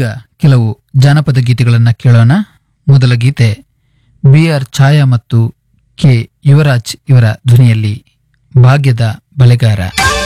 ಈಗ ಕೆಲವು ಜಾನಪದ ಗೀತೆಗಳನ್ನ ಕೇಳೋಣ. ಮೊದಲ ಗೀತೆ BR ಛಾಯಾ ಮತ್ತು K ಯುವರಾಜ್ ಇವರ ಧ್ವನಿಯಲ್ಲಿ ಭಾಗ್ಯದ ಬಳೆಗಾರ.